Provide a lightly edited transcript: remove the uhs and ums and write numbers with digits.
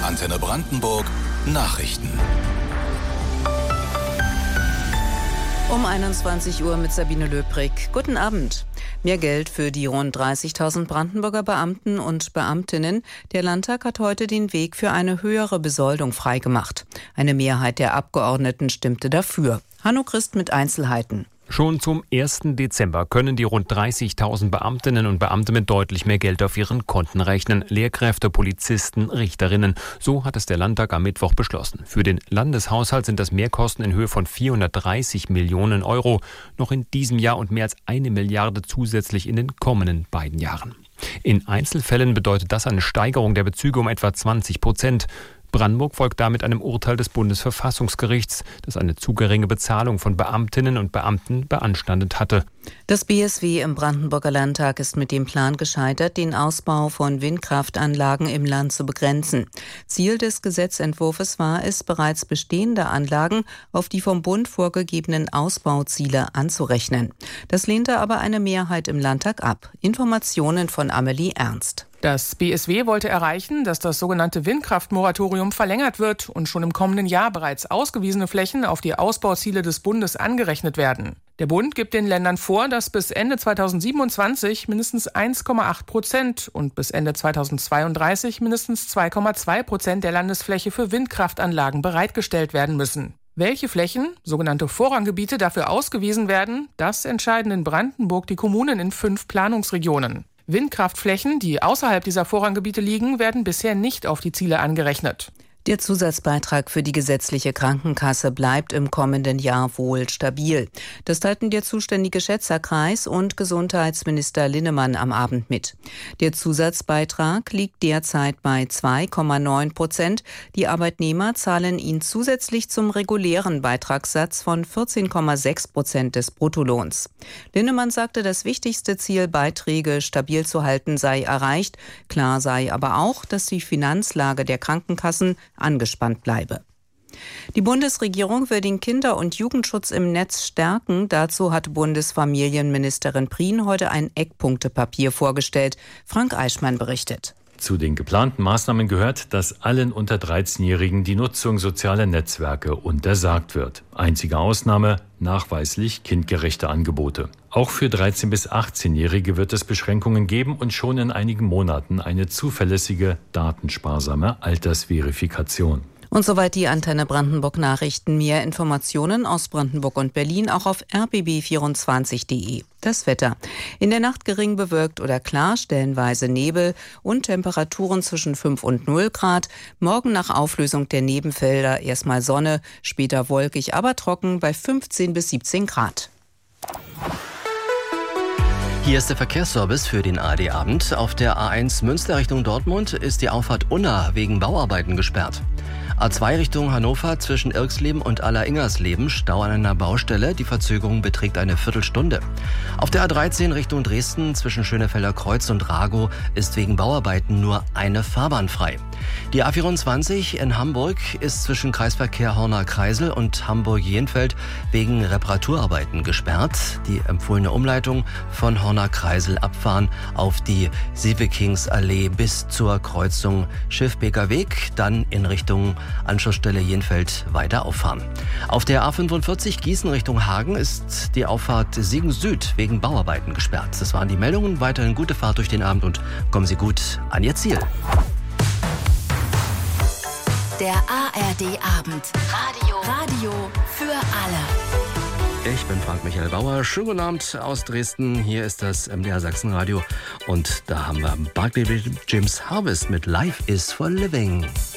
Antenne Brandenburg Nachrichten. Um 21 Uhr mit Sabine Löbrig. Guten Abend. Mehr Geld für die rund 30.000 Brandenburger Beamten und Beamtinnen. Der Landtag hat heute den Weg für eine höhere Besoldung freigemacht. Eine Mehrheit der Abgeordneten stimmte dafür. Hanno Christ mit Einzelheiten. Schon zum 1. Dezember können die rund 30.000 Beamtinnen und Beamte mit deutlich mehr Geld auf ihren Konten rechnen. Lehrkräfte, Polizisten, Richterinnen. So hat es der Landtag am Mittwoch beschlossen. Für den Landeshaushalt sind das Mehrkosten in Höhe von 430 Millionen Euro. Noch in diesem Jahr und mehr als 1 Milliarde zusätzlich in den kommenden beiden Jahren. In Einzelfällen bedeutet das eine Steigerung der Bezüge um etwa 20%. Brandenburg folgt damit einem Urteil des Bundesverfassungsgerichts, das eine zu geringe Bezahlung von Beamtinnen und Beamten beanstandet hatte. Das BSW im Brandenburger Landtag ist mit dem Plan gescheitert, den Ausbau von Windkraftanlagen im Land zu begrenzen. Ziel des Gesetzentwurfs war es, bereits bestehende Anlagen auf die vom Bund vorgegebenen Ausbauziele anzurechnen. Das lehnte aber eine Mehrheit im Landtag ab. Informationen von Amelie Ernst. Das BSW wollte erreichen, dass das sogenannte Windkraftmoratorium verlängert wird und schon im kommenden Jahr bereits ausgewiesene Flächen auf die Ausbauziele des Bundes angerechnet werden. Der Bund gibt den Ländern vor, dass bis Ende 2027 mindestens 1,8% und bis Ende 2032 mindestens 2,2% der Landesfläche für Windkraftanlagen bereitgestellt werden müssen. Welche Flächen, sogenannte Vorranggebiete, dafür ausgewiesen werden, das entscheiden in Brandenburg die Kommunen in 5 Planungsregionen. Windkraftflächen, die außerhalb dieser Vorranggebiete liegen, werden bisher nicht auf die Ziele angerechnet. Der Zusatzbeitrag für die gesetzliche Krankenkasse bleibt im kommenden Jahr wohl stabil. Das teilten der zuständige Schätzerkreis und Gesundheitsminister Linnemann am Abend mit. Der Zusatzbeitrag liegt derzeit bei 2,9%. Die Arbeitnehmer zahlen ihn zusätzlich zum regulären Beitragssatz von 14,6% des Bruttolohns. Linnemann sagte, das wichtigste Ziel, Beiträge stabil zu halten, sei erreicht. Klar sei aber auch, dass die Finanzlage der Krankenkassen angespannt bleibe. Die Bundesregierung will den Kinder- und Jugendschutz im Netz stärken. Dazu hat Bundesfamilienministerin Prien heute ein Eckpunktepapier vorgestellt. Frank Eichmann berichtet. Zu den geplanten Maßnahmen gehört, dass allen unter 13-Jährigen die Nutzung sozialer Netzwerke untersagt wird. Einzige Ausnahme, nachweislich kindgerechte Angebote. Auch für 13- bis 18-Jährige wird es Beschränkungen geben und schon in einigen Monaten eine zuverlässige, datensparsame Altersverifikation. Und soweit die Antenne Brandenburg Nachrichten. Mehr Informationen aus Brandenburg und Berlin auch auf rbb24.de. Das Wetter. In der Nacht gering bewölkt oder klar, stellenweise Nebel und Temperaturen zwischen 5 und 0 Grad. Morgen nach Auflösung der Nebenfelder erstmal Sonne, später wolkig, aber trocken bei 15 bis 17 Grad. Hier ist der Verkehrsservice für den ARD-Abend. Auf der A1 Münster Richtung Dortmund ist die Auffahrt Unna wegen Bauarbeiten gesperrt. A2 Richtung Hannover zwischen Irxleben und Aller-Ingersleben, Stau an einer Baustelle. Die Verzögerung beträgt eine Viertelstunde. Auf der A13 Richtung Dresden zwischen Schönefelder Kreuz und Ragow ist wegen Bauarbeiten nur eine Fahrbahn frei. Die A24 in Hamburg ist zwischen Kreisverkehr Horner-Kreisel und Hamburg-Jenfeld wegen Reparaturarbeiten gesperrt. Die empfohlene Umleitung von Horner-Kreisel abfahren auf die Sievekingsallee bis zur Kreuzung Schiffbeker Weg, dann in Richtung Anschlussstelle Jenfeld weiter auffahren. Auf der A45 Gießen Richtung Hagen ist die Auffahrt Siegen Süd wegen Bauarbeiten gesperrt. Das waren die Meldungen. Weiterhin gute Fahrt durch den Abend und kommen Sie gut an Ihr Ziel. Der ARD-Abend. Radio für alle. Ich bin Frank-Michael Bauer. Schönen guten Abend aus Dresden. Hier ist das MDR Sachsenradio. Und da haben wir Barclay James Harvest mit Life is for Living.